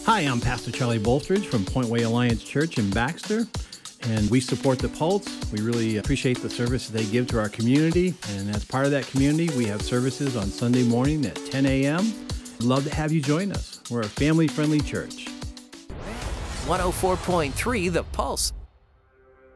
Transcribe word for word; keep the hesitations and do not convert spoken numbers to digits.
Hi, I'm Pastor Charlie Bolstridge from Point Way Alliance Church in Baxter, and we support the Pulse. We really appreciate the service they give to our community, and as part of that community, we have services on Sunday morning at ten a.m. We'd love to have you join us. We're a family-friendly church. one oh four point three The Pulse,